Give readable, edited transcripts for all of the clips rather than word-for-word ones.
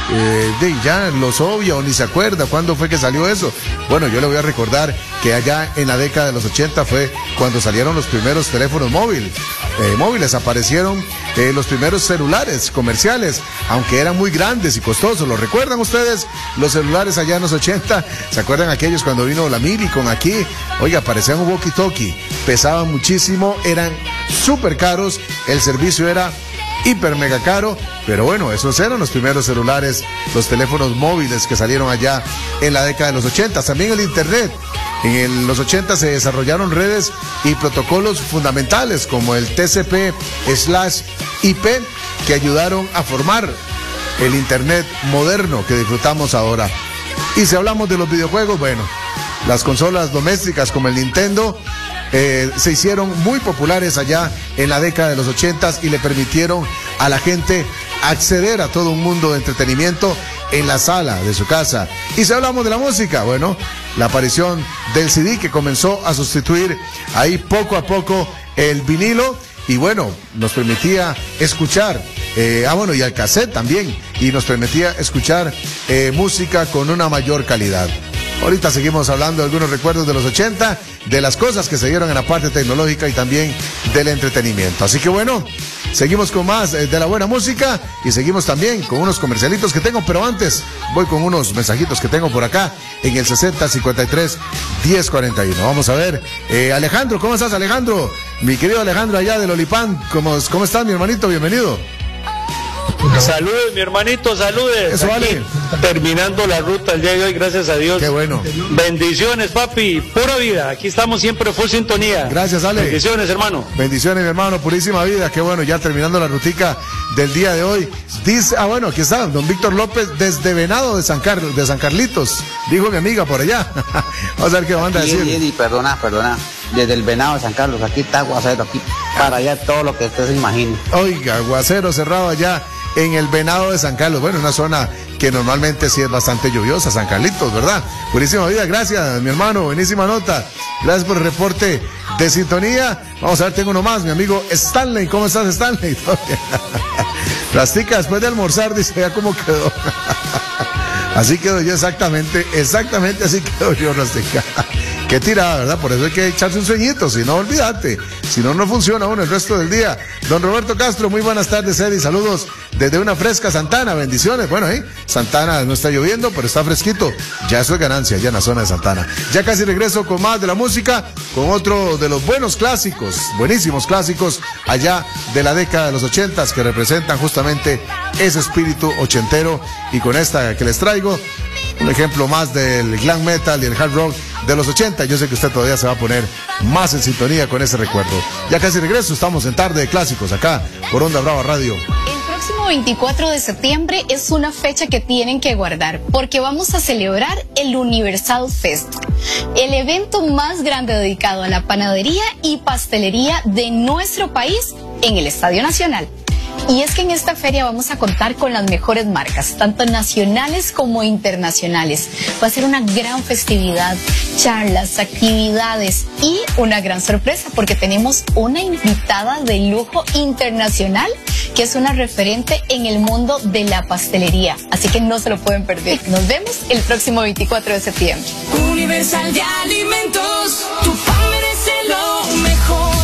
ya los obvia o ni se acuerda cuándo fue que salió eso. Bueno, yo le voy a recordar que allá en la década de los 80 fue cuando salieron los primeros teléfonos móviles, aparecieron los primeros celulares comerciales, aunque eran muy grandes y costosos. ¿Lo recuerdan ustedes? Los celulares allá en los 80, ¿se acuerdan aquellos cuando vino la Miricon aquí? Oiga, parecían un walkie-talkie, pesaban muchísimo, eran súper caros, el servicio era hiper mega caro, pero bueno, esos eran los primeros celulares, los teléfonos móviles que salieron allá en la década de los 80. También el internet. En los 80 se desarrollaron redes y protocolos fundamentales como el TCP/IP que ayudaron a formar el internet moderno que disfrutamos ahora. Y si hablamos de los videojuegos, bueno, las consolas domésticas como el Nintendo se hicieron muy populares allá en la década de los 80 y le permitieron a la gente acceder a todo un mundo de entretenimiento en la sala de su casa. Y si hablamos de la música, bueno, la aparición del CD que comenzó a sustituir ahí poco a poco el vinilo y bueno, nos permitía escuchar, y al cassette también, y nos permitía escuchar música con una mayor calidad. Ahorita seguimos hablando de algunos recuerdos de los 80, de las cosas que se dieron en la parte tecnológica y también del entretenimiento. Así que bueno, seguimos con más de la buena música y seguimos también con unos comercialitos que tengo, pero antes voy con unos mensajitos que tengo por acá en el 6053-1041. Vamos a ver, Alejandro, ¿cómo estás, Alejandro? Mi querido Alejandro allá del Olipán, ¿cómo estás, mi hermanito? Bienvenido. Saludes, mi hermanito, saludes. Eso vale. Terminando la ruta el día de hoy, gracias a Dios. Qué bueno. Bendiciones, papi, pura vida. Aquí estamos siempre full sintonía. Gracias, Ale. Bendiciones, hermano. Bendiciones, mi hermano, purísima vida. Qué bueno, ya terminando la rutica del día de hoy. Dice, aquí está, don Víctor López, desde Venado de San Carlitos. Dijo mi amiga por allá. Vamos a ver qué manda a decir. Eddie, perdona. Desde el Venado de San Carlos, aquí está aguacero, aquí para allá todo lo que usted se imagine. Oiga, aguacero cerrado allá en el Venado de San Carlos. Bueno, una zona que normalmente sí es bastante lluviosa, San Carlitos, ¿verdad? Buenísima vida, gracias, mi hermano, buenísima nota. Gracias por el reporte de sintonía. Vamos a ver, tengo uno más, mi amigo Stanley. ¿Cómo estás, Stanley? Plastica después de almorzar, dice, ya cómo quedó. Así quedo yo exactamente así quedo yo, Rastica. Qué tirada, ¿verdad? Por eso hay que echarse un sueñito, si no, olvídate. Si no, no funciona uno el resto del día. Don Roberto Castro, muy buenas tardes, Eddie. Saludos desde una fresca Santana, bendiciones. Bueno, Santana no está lloviendo, pero está fresquito. Ya eso es ganancia, ya en la zona de Santana. Ya casi regreso con más de la música, con otro de los buenos clásicos, buenísimos clásicos, allá de la década de los 80, que representan justamente ese espíritu ochentero. Y con esta que les traigo, un ejemplo más del glam metal y el hard rock de los 80. Yo sé que usted todavía se va a poner más en sintonía con ese recuerdo. Ya casi regreso, estamos en Tarde de Clásicos acá por Onda Brava Radio. El próximo 24 de septiembre es una fecha que tienen que guardar porque vamos a celebrar el Universal Fest, el evento más grande dedicado a la panadería y pastelería de nuestro país en el Estadio Nacional. Y es que en esta feria vamos a contar con las mejores marcas, tanto nacionales como internacionales. Va a ser una gran festividad, charlas, actividades y una gran sorpresa porque tenemos una invitada de lujo internacional que es una referente en el mundo de la pastelería. Así que no se lo pueden perder. Nos vemos el próximo 24 de septiembre. Universal de Alimentos, tu pan merece lo mejor.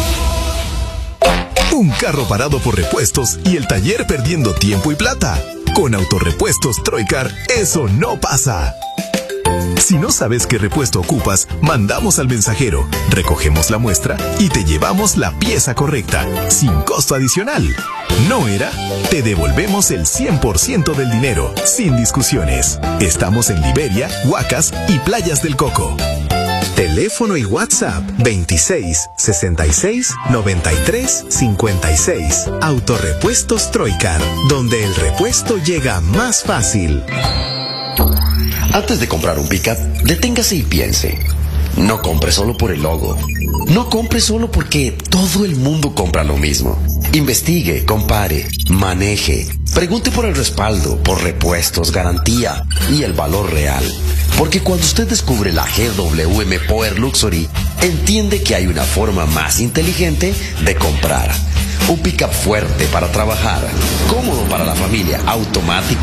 Un carro parado por repuestos y el taller perdiendo tiempo y plata. Con Autorepuestos Troicar, eso no pasa. Si no sabes qué repuesto ocupas, mandamos al mensajero, recogemos la muestra y te llevamos la pieza correcta, sin costo adicional. ¿No era? Te devolvemos el 100% del dinero, sin discusiones. Estamos en Liberia, Huacas y Playas del Coco. Teléfono y WhatsApp 26 66 93 56. Autorepuestos Troicar, donde el repuesto llega más fácil. Antes de comprar un pickup, deténgase y piense. No compre solo por el logo. No compre solo porque todo el mundo compra lo mismo. Investigue, compare, maneje. Pregunte por el respaldo, por repuestos, garantía y el valor real. Porque cuando usted descubre la GWM Power Luxury, entiende que hay una forma más inteligente de comprar. Un pickup fuerte para trabajar, cómodo para la familia, automático